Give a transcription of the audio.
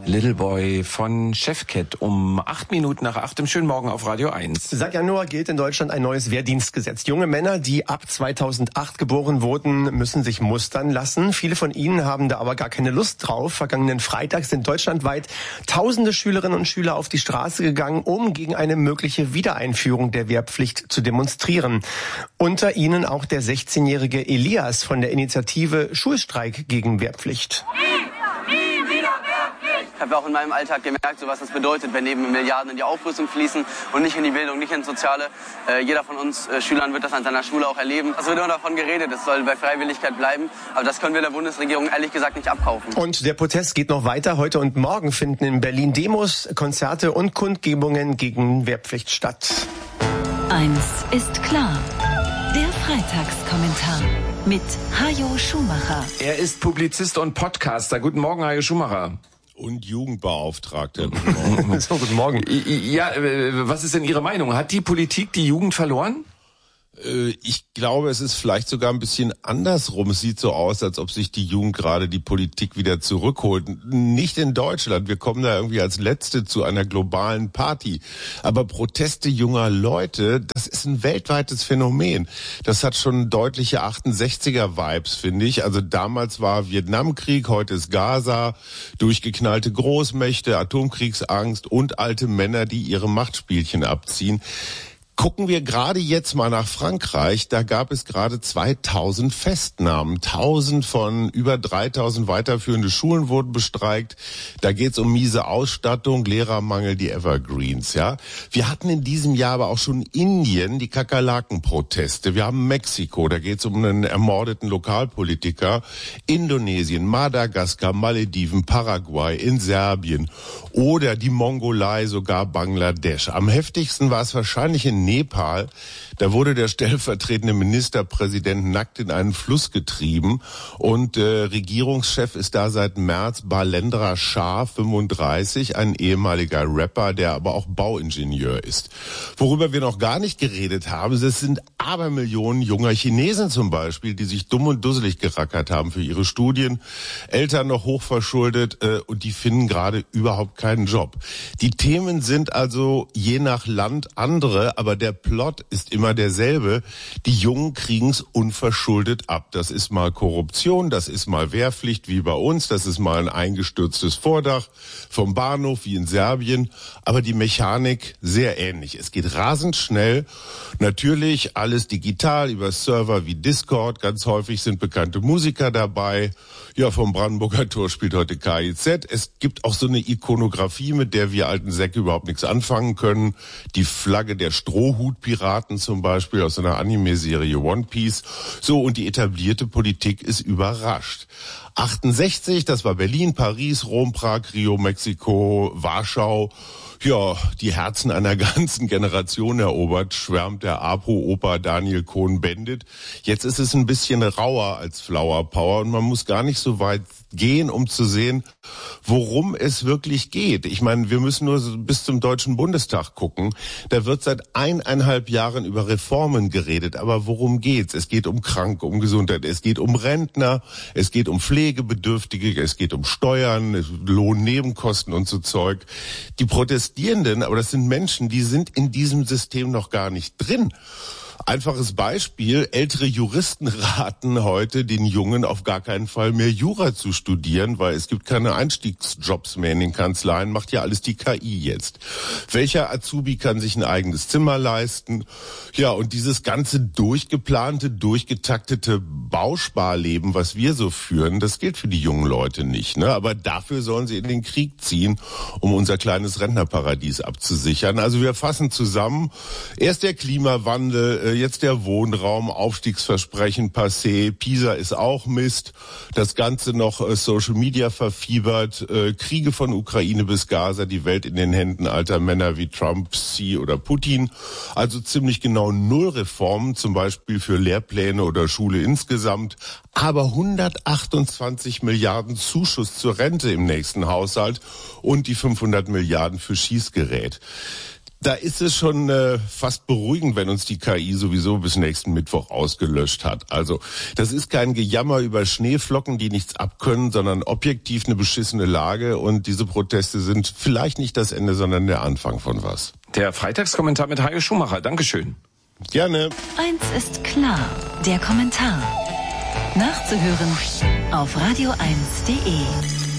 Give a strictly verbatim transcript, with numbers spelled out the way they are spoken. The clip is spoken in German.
Little Boy von Chefcat um acht Minuten nach acht im schönen Morgen auf Radio eins. Seit Januar gilt in Deutschland ein neues Wehrdienstgesetz. Junge Männer, die ab zweitausendacht geboren wurden, müssen sich mustern lassen. Viele von ihnen haben da aber gar keine Lust drauf. Vergangenen Freitag sind deutschlandweit tausende Schülerinnen und Schüler auf die Straße gegangen, um gegen eine mögliche Wiedereinführung der Wehrpflicht zu demonstrieren. Unter ihnen auch der sechzehnjährige Elias von der Initiative Schulstreik gegen Wehrpflicht. Ich habe auch in meinem Alltag gemerkt, so was das bedeutet, wenn eben Milliarden in die Aufrüstung fließen und nicht in die Bildung, nicht ins Soziale. Äh, jeder von uns äh, Schülern wird das an seiner Schule auch erleben. Es wird immer davon geredet, es soll bei Freiwilligkeit bleiben. Aber das können wir der Bundesregierung ehrlich gesagt nicht abkaufen. Und der Protest geht noch weiter. Heute und morgen finden in Berlin Demos, Konzerte und Kundgebungen gegen Wehrpflicht statt. Eins ist klar. Der Freitagskommentar mit Hajo Schumacher. Er ist Publizist und Podcaster. Guten Morgen, Hajo Schumacher. Und Jugendbeauftragte. So, guten Morgen. Ja, was ist denn Ihre Meinung? Hat die Politik die Jugend verloren? Ich glaube, es ist vielleicht sogar ein bisschen andersrum. Es sieht so aus, als ob sich die Jugend gerade die Politik wieder zurückholt. Nicht in Deutschland. Wir kommen da irgendwie als Letzte zu einer globalen Party. Aber Proteste junger Leute, das ist ein weltweites Phänomen. Das hat schon deutliche achtundsechziger-Vibes, finde ich. Also damals war Vietnamkrieg, heute ist Gaza, durchgeknallte Großmächte, Atomkriegsangst und alte Männer, die ihre Machtspielchen abziehen. Gucken wir gerade jetzt mal nach Frankreich, da gab es gerade zweitausend Festnahmen. tausend von über dreitausend weiterführende Schulen wurden bestreikt. Da geht's um miese Ausstattung, Lehrermangel, die Evergreens, ja. Wir hatten in diesem Jahr aber auch schon Indien, die Kakerlaken-Proteste. Wir haben Mexiko, da geht's um einen ermordeten Lokalpolitiker. Indonesien, Madagaskar, Malediven, Paraguay, in Serbien oder die Mongolei, sogar Bangladesch. Am heftigsten war es wahrscheinlich in Nepal, da wurde der stellvertretende Ministerpräsident nackt in einen Fluss getrieben und äh, Regierungschef ist da seit März Balendra Shah, fünfunddreißig, ein ehemaliger Rapper, der aber auch Bauingenieur ist. Worüber wir noch gar nicht geredet haben, das sind Abermillionen junger Chinesen zum Beispiel, die sich dumm und dusselig gerackert haben für ihre Studien, Eltern noch hochverschuldet äh, und die finden gerade überhaupt keinen Job. Die Themen sind also je nach Land andere, aber der Plot ist immer derselbe. Die Jungen kriegen's unverschuldet ab. Das ist mal Korruption, das ist mal Wehrpflicht wie bei uns, das ist mal ein eingestürztes Vordach vom Bahnhof wie in Serbien. Aber die Mechanik sehr ähnlich. Es geht rasend schnell. Natürlich alles digital über Server wie Discord. Ganz häufig sind bekannte Musiker dabei. Ja, vom Brandenburger Tor spielt heute K I Z. Es gibt auch so eine Ikonografie, mit der wir alten Säcke überhaupt nichts anfangen können. Die Flagge der Strohhutpiraten zum Beispiel aus einer Anime-Serie One Piece. So, und die etablierte Politik ist überrascht. achtundsechzig, das war Berlin, Paris, Rom, Prag, Rio, Mexiko, Warschau. Ja, die Herzen einer ganzen Generation erobert, schwärmt der Apo-Opa Daniel Cohn-Bendit. Jetzt ist es ein bisschen rauer als Flower Power und man muss gar nicht so weit gehen, um zu sehen, worum es wirklich geht. Ich meine, wir müssen nur bis zum Deutschen Bundestag gucken. Da wird seit eineinhalb Jahren über Reformen geredet. Aber worum geht's? Es geht um Kranke, um Gesundheit, es geht um Rentner, es geht um Pflegebedürftige, es geht um Steuern, Lohnnebenkosten und so Zeug. Die Protestierenden, aber das sind Menschen, die sind in diesem System noch gar nicht drin. Einfaches Beispiel, ältere Juristen raten heute den Jungen auf gar keinen Fall mehr Jura zu studieren, weil es gibt keine Einstiegsjobs mehr in den Kanzleien, macht ja alles die K I jetzt. Welcher Azubi kann sich ein eigenes Zimmer leisten? Ja, und dieses ganze durchgeplante, durchgetaktete Bausparleben, was wir so führen, das gilt für die jungen Leute nicht, ne? Aber dafür sollen sie in den Krieg ziehen, um unser kleines Rentnerparadies abzusichern. Also wir fassen zusammen, erst der Klimawandel, jetzt der Wohnraum, Aufstiegsversprechen passé, Pisa ist auch Mist, das Ganze noch äh, Social Media verfiebert, äh, Kriege von Ukraine bis Gaza, die Welt in den Händen alter Männer wie Trump, Xi oder Putin. Also ziemlich genau null Reformen, zum Beispiel für Lehrpläne oder Schule insgesamt, aber hundertachtundzwanzig Milliarden Zuschuss zur Rente im nächsten Haushalt und die fünfhundert Milliarden für Schießgerät. Da ist es schon äh, fast beruhigend, wenn uns die K I sowieso bis nächsten Mittwoch ausgelöscht hat. Also das ist kein Gejammer über Schneeflocken, die nichts abkönnen, sondern objektiv eine beschissene Lage. Und diese Proteste sind vielleicht nicht das Ende, sondern der Anfang von was. Der Freitagskommentar mit Hajo Schumacher. Dankeschön. Gerne. Eins ist klar, der Kommentar. Nachzuhören auf radio eins punkt de.